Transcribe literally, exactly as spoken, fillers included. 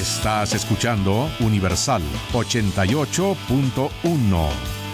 Estás escuchando Universal ochenta y ocho punto uno.